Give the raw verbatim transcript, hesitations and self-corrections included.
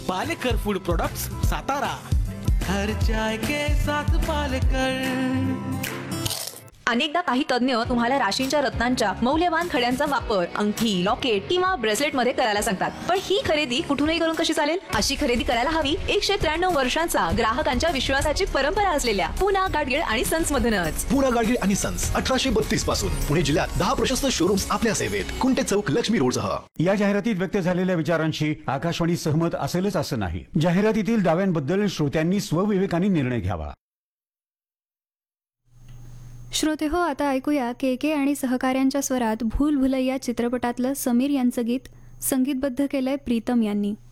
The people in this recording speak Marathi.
Palekar food products, Satara. हर चाय के साथ पालेकर. अनेकदा काही तज्ञ तुम्हाला राशींच्या रत्नांच्या मौल्यवान खड्यांचा वापर अंगठी, लॉकेट किंवा ब्रेसलेट मध्ये करायला सांगतात. पण ही खरेदी कुठूनही करून कशी चालेल? अशी खरेदी करायला हवी एकशे त्र्याण्णव वर्षांचा ग्राहकांच्या विश्वासाची परंपरा असलेल्या पुना गाडगीळ आणि सन्स मधूनच. पुना गाडगीळ आणि सन्स अठराशे बत्तीस पासून पुणे जिल्ह्यात दहा प्रशस्त शोरूम्स आपल्या सेवेत. कुंटे चौक, लक्ष्मी रोड सह. या जाहिरातीत व्यक्त झालेल्या विचारांशी आकाशवाणी सहमत असेलच असं नाही. जाहिरातीतील दाव्यांबद्दल श्रोत्यांनी स्वविवेकाने निर्णय घ्यावा. श्रोते हो, आता ऐकूया के के आणि सहकाऱ्यांच्या स्वरात भूल भुलैया चित्रपटातलं समीर यांचं गीत संगीतबद्ध केलंय प्रीतम यांनी.